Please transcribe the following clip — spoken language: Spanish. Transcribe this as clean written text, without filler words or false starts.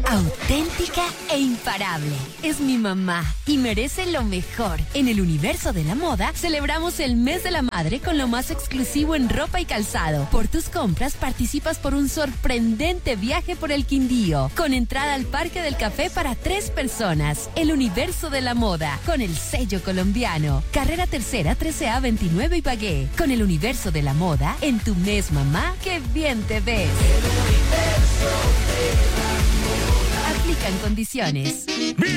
Auténtica e imparable. Es mi mamá y merece lo mejor. En el universo de la moda, celebramos el mes de la madre con lo más exclusivo en ropa y calzado. Por tus compras, participas por un sorprendente viaje por el Quindío, con entrada al Parque del Café para 3 personas. El universo de la moda, con el sello colombiano. Carrera Tercera, 13A 29 Ibagué. Con el universo de la moda, en tu mes, mamá, ¡qué bien te ves! Aplican condiciones.